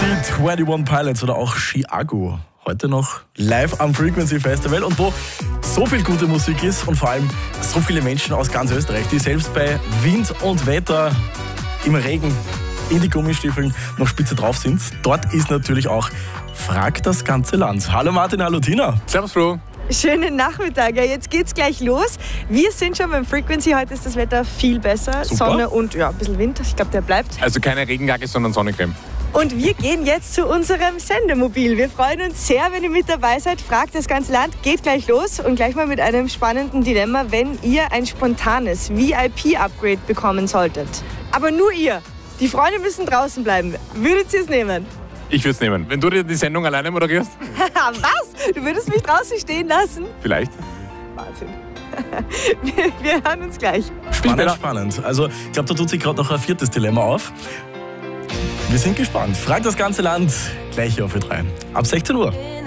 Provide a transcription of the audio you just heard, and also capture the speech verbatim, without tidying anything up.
Die einundzwanzig Pilots oder auch Chiago. Heute noch live am Frequency Festival. Und wo so viel gute Musik ist und vor allem so viele Menschen aus ganz Österreich, die selbst bei Wind und Wetter im Regen in die Gummistiefeln noch spitze drauf sind. Dort ist natürlich auch Frag das ganze Land. Hallo Martin, hallo Tina. Servus Flo. Schönen Nachmittag. Ja, jetzt geht's gleich los. Wir sind schon beim Frequency. Heute ist das Wetter viel besser. Super. Sonne und ja, ein bisschen Wind. Ich glaube, der bleibt. Also keine Regenjacke, sondern Sonnencreme. Und wir gehen jetzt zu unserem Sendemobil. Wir freuen uns sehr, wenn ihr mit dabei seid. Fragt das ganze Land. Geht gleich los und gleich mal mit einem spannenden Dilemma, wenn ihr ein spontanes V I P-Upgrade bekommen solltet. Aber nur ihr. Die Freunde müssen draußen bleiben. Würdet ihr es nehmen? Ich würde es nehmen. Wenn du dir die Sendung alleine moderierst? Was? Du würdest mich draußen stehen lassen? Vielleicht. Wahnsinn. Wir, wir hören uns gleich. Spannend, spannend. Also ich glaube, da tut sich gerade noch ein viertes Dilemma auf. Wir sind gespannt. Frag das ganze Land gleich hier auf Ö drei. Ab sechzehn Uhr.